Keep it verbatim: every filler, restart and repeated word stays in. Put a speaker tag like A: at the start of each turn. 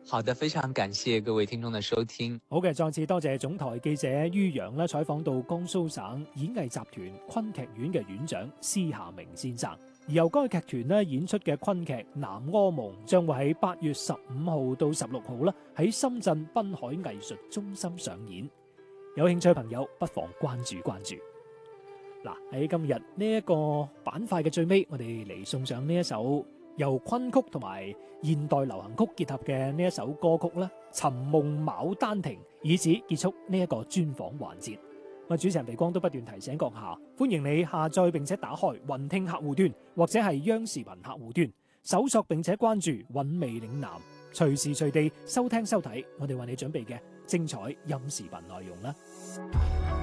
A: 好的，非常感謝各位聽眾的收聽。
B: 好嘅，再次多謝總台記者于洋啦，採訪到江蘇省演藝集團昆劇院嘅院長施夏明先生。而由該劇團咧演出嘅昆劇《南柯夢》將會喺八月十五號到十六號啦，喺深圳濱海藝術中心上演。有興趣朋友不妨關注關注。嗱，喺今日呢一個板塊嘅最尾，我哋嚟送上呢一首由昆曲同埋現代流行曲結合嘅呢一首歌曲啦，《尋夢牡丹亭》，以此結束呢一個專訪環節。我主持人肥光都不斷提醒閣下，歡迎你下載並且打開雲聽客戶端或者係央視頻客戶端，搜索並且關注韻味嶺南，隨時隨地收聽收睇我哋為你準備嘅精彩音視頻內容啦。